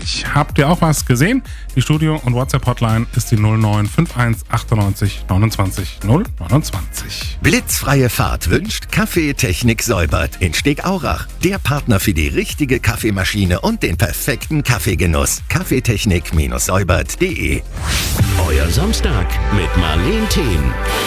richtig. Habt ihr auch was gesehen? Die Studio- und WhatsApp-Hotline ist die 0951 98 29 029. Blitzfreie Fahrt wünscht Kaffeetechnik Säubert in Stegaurach. Der Partner für die richtige Kaffeemaschine und den perfekten Kaffeegenuss. Kaffeetechnik-säubert.de. Euer Samstag mit Marleen Thien.